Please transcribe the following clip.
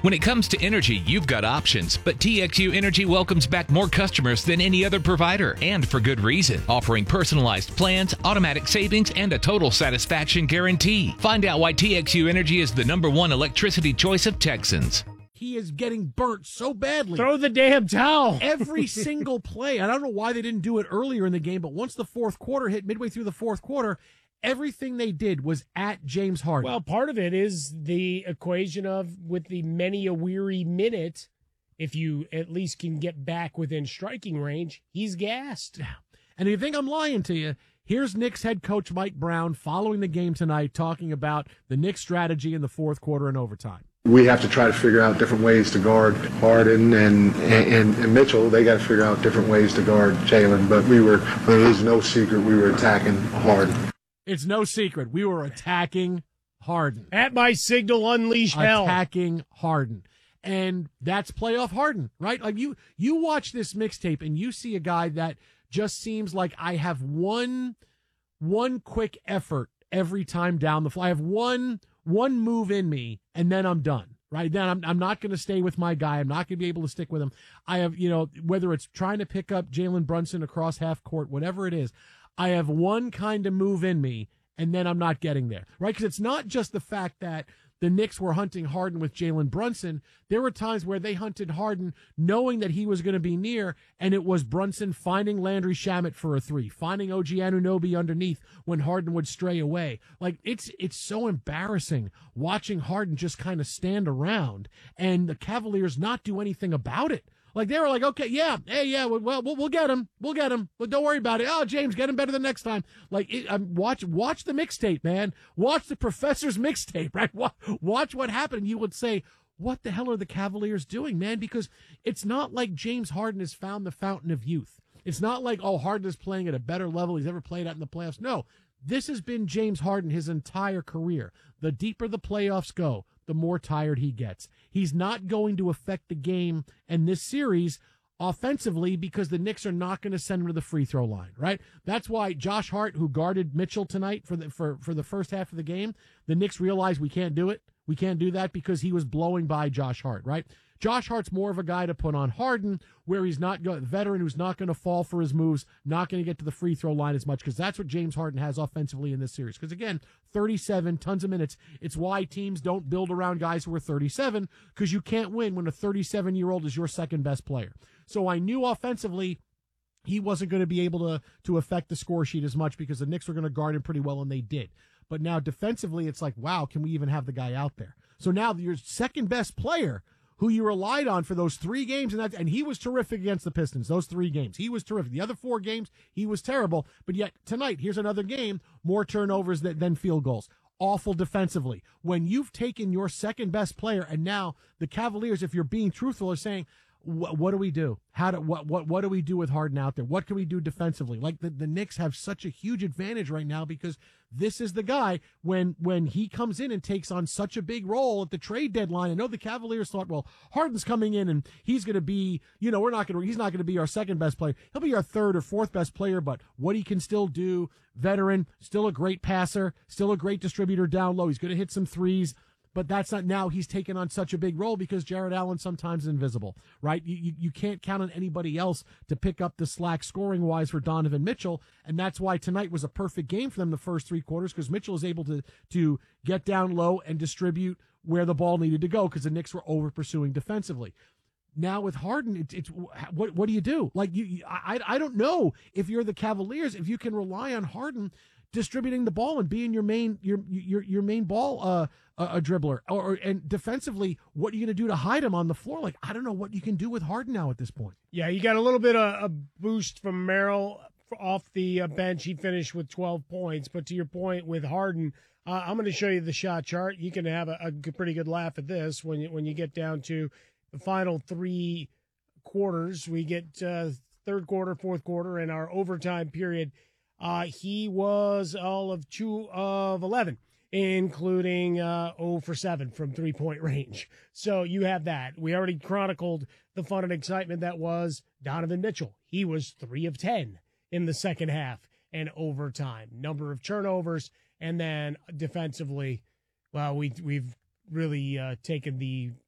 When it comes to energy, you've got options, but TXU Energy welcomes back more customers than any other provider, and for good reason, offering personalized plans, automatic savings, and a total satisfaction guarantee. Find out why TXU Energy is the #1 electricity choice of Texans. He is getting burnt so badly. Throw the damn towel. Every single play. I don't know why they didn't do it earlier in the game, but once the fourth quarter hit, midway through the fourth quarter, everything they did was at James Harden. Well, part of it is the equation of with the many a weary minute, if you at least can get back within striking range, he's gassed. And if you think I'm lying to you, here's Knicks head coach Mike Brown following the game tonight talking about the Knicks strategy in the fourth quarter and overtime. We have to try to figure out different ways to guard Harden and Mitchell. They got to figure out different ways to guard Jalen. But there is no secret we were attacking Harden. It's no secret. We were attacking Harden. At my signal, unleash hell. Attacking Harden. And that's playoff Harden, right? Like you watch this mixtape and you see a guy that just seems like I have one quick effort every time down the floor. I have one move in me and then I'm done. Right then, I'm not going to stay with my guy. I'm not going to be able to stick with him. I have, whether it's trying to pick up Jalen Brunson across half court, whatever it is, I have one kind of move in me, and then I'm not getting there, right? Because it's not just the fact that the Knicks were hunting Harden with Jalen Brunson. There were times where they hunted Harden knowing that he was going to be near, and it was Brunson finding Landry Shamet for a three, finding OG Anunoby underneath when Harden would stray away. Like, it's so embarrassing watching Harden just kind of stand around and the Cavaliers not do anything about it. Like, they were like, okay, we'll get him. We'll get him. But don't worry about it. Oh, James, get him better the next time. Like, watch the mixtape, man. Watch the professor's mixtape, right? Watch what happened. You would say, what the hell are the Cavaliers doing, man? Because it's not like James Harden has found the fountain of youth. It's not like, Harden is playing at a better level he's ever played at in the playoffs. No, this has been James Harden his entire career. The deeper the playoffs go, the more tired he gets. He's not going to affect the game and this series offensively because the Knicks are not going to send him to the free throw line, right? That's why Josh Hart, who guarded Mitchell tonight for the first half of the game, the Knicks realized we can't do it. We can't do that because he was blowing by Josh Hart, right? Josh Hart's more of a guy to put on Harden where he's not a veteran who's not going to fall for his moves, not going to get to the free throw line as much because that's what James Harden has offensively in this series. Because, again, 37, tons of minutes. It's why teams don't build around guys who are 37 because you can't win when a 37-year-old is your second best player. So I knew offensively he wasn't going to be able to affect the score sheet as much because the Knicks were going to guard him pretty well, and they did. But now defensively, it's like, wow, can we even have the guy out there? So now your second best player who you relied on for those 3 games, and he was terrific against the Pistons, those 3 games. He was terrific. The other 4 games, he was terrible. But yet, tonight, here's another game, more turnovers than field goals. Awful defensively. When you've taken your second best player, and now the Cavaliers, if you're being truthful, are saying, what do we do? What do we do with Harden out there? What can we do defensively? Like the Knicks have such a huge advantage right now because this is the guy when he comes in and takes on such a big role at the trade deadline. I know the Cavaliers thought, well, Harden's coming in and he's going to be, he's not going to be our second best player. He'll be our third or fourth best player, but what he can still do, veteran, still a great passer, still a great distributor down low. He's going to hit some threes. But that's not now he's taken on such a big role because Jared Allen sometimes is invisible, right? You can't count on anybody else to pick up the slack scoring-wise for Donovan Mitchell, and that's why tonight was a perfect game for them the first 3 quarters because Mitchell was able to get down low and distribute where the ball needed to go because the Knicks were over-pursuing defensively. Now with Harden, it's what do you do? Like I don't know if you're the Cavaliers, if you can rely on Harden distributing the ball and being your main ball a dribbler, and defensively, what are you going to do to hide him on the floor? Like, I don't know what you can do with Harden now at this point. Yeah, you got a little bit of a boost from Merrill off the bench. He finished with 12 points, but to your point with Harden, I'm going to show you the shot chart. You can have a pretty good laugh at this when you get down to the final 3 quarters. We get third quarter, fourth quarter, and our overtime period. He was all of 2 of 11, including 0 for 7 from 3-point range. So you have that. We already chronicled the fun and excitement that was Donovan Mitchell. He was 3 of 10 in the second half and overtime. Number of turnovers, and then defensively, well, we've really taken the